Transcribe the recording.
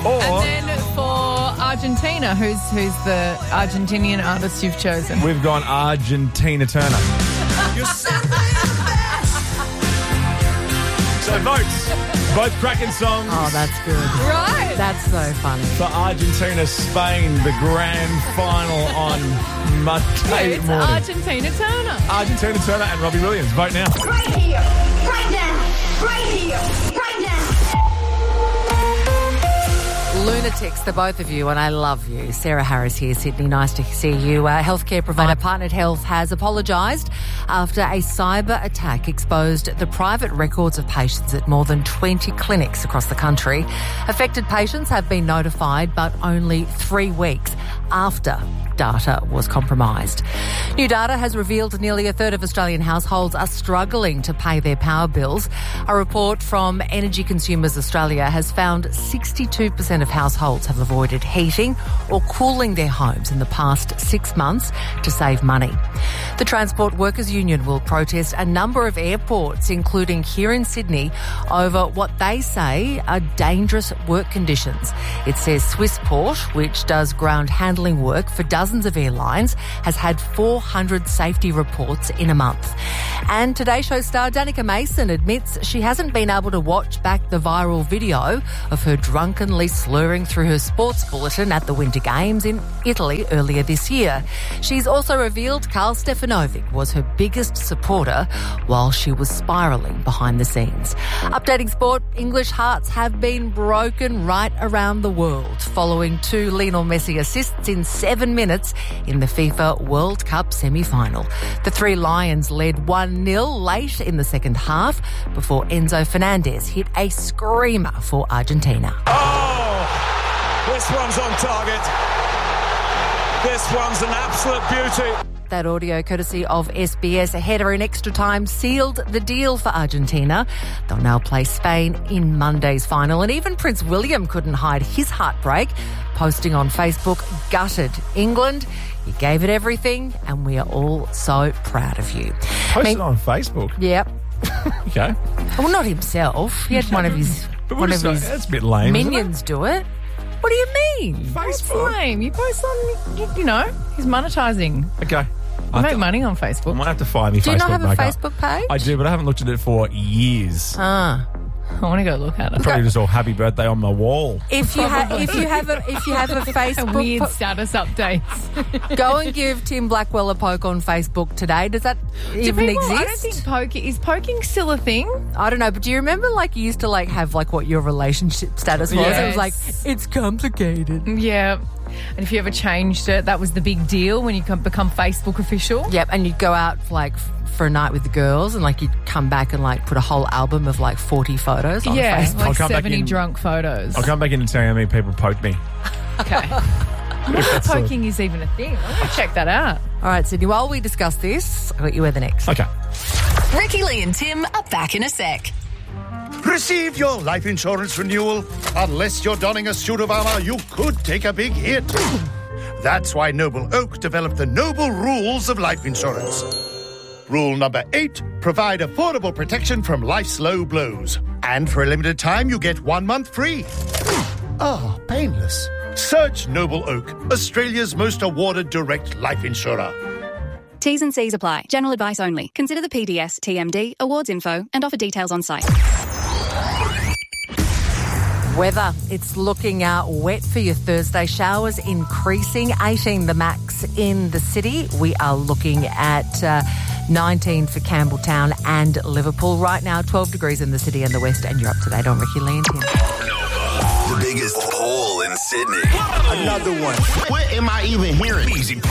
Or And then for Argentina, who's the Argentinian artist you've chosen? we've gone Argentina Turner. So votes. Both cracking songs. Oh, that's good. Right. That's so funny. For Argentina, Spain, the grand final on Monday It's morning. Argentina Turner. Argentina Turner and Robbie Williams. Vote now. Right here, right now, right here, right now. Lunatics, the both of you, and I love you. Sarah Harris here, Sydney. Nice to see you. Healthcare provider Partnered Health has apologised after a cyber attack exposed the private records of patients at more than 20 clinics across the country. Affected patients have been notified, but only 3 weeks after data was compromised. New data has revealed nearly a third of Australian households are struggling to pay their power bills. A report from Energy Consumers Australia has found 62% of households have avoided heating or cooling their homes in the past 6 months to save money. The Transport Workers Union will protest a number of airports, including here in Sydney, over what they say are dangerous work conditions. It says Swissport, which does ground handling work for dozens of airlines, has had 400 safety reports in a month. And Today Show star Danica Mason admits she hasn't been able to watch back the viral video of her drunkenly slurring through her sports bulletin at the Winter Games in Italy earlier this year. She's also revealed Karl Stefanovic was her biggest supporter while she was spiralling behind the scenes. Updating sport, English hearts have been broken right around the world following 2 Lionel Messi assists in 7 minutes in the FIFA World Cup semi-final. The 3 Lions led 1-0 late in the second half before Enzo Fernandez hit a screamer for Argentina. Oh, this one's on target. This one's an absolute beauty. That audio, courtesy of SBS, a header in extra time sealed the deal for Argentina. They'll now play Spain in Monday's final. And even Prince William couldn't hide his heartbreak, posting on Facebook, "Gutted. England, you gave it everything, and we are all so proud of you." Posted on Facebook. Yep. Okay. Well, not himself. He had one of his That's a bit lame. isn't it? minions do it. What do you mean? It's Facebook. lame. You post on, he's monetising. Okay. You make money on I Facebook. might have to fire me Facebook Do you not have a back up. Facebook page? I do, but I haven't looked at it for years. I want to go look at it. Probably just all happy birthday on my wall. If you have a Facebook Weird status updates. go and give Tim Blackwell a poke on Facebook today. Does that even I don't exist? think is poking still a thing? I don't know, but do you remember you used to have what your relationship status was? Yes. It was like, it's complicated. Yeah. And if you ever changed it, that was the big deal when you become Facebook official. Yep, and you'd go out for a night with the girls and you'd come back and put a whole album of 40 photos on Yeah, Facebook. I'll come back 70 in- drunk photos. I'll come back in and tell you how many people poked me. Okay. Poking is even a thing. I'm going to check that out. All right, Sydney, while we discuss this, I'll let you wear the next. Okay. Ricky Lee and Tim are back in a sec. Receive your life insurance renewal. Unless you're donning a suit of armor, you could take a big hit. That's why Noble Oak developed the Noble Rules of Life Insurance. Rule number 8, provide affordable protection from life's low blows. And for a limited time, you get 1 month free. Ah, painless. Search Noble Oak, Australia's most awarded direct life insurer. T's and C's apply. General advice only. Consider the PDS, TMD, awards info, and offer details on site. Weather, it's looking wet for your Thursday. Showers increasing, 18 the max in the city. We are looking at 19 for Campbelltown and Liverpool. Right now, 12 degrees in the city and the west, and you're up to date on Ricky Lee and Tim. The biggest poll in Sydney. Another one. What am I even hearing? Easy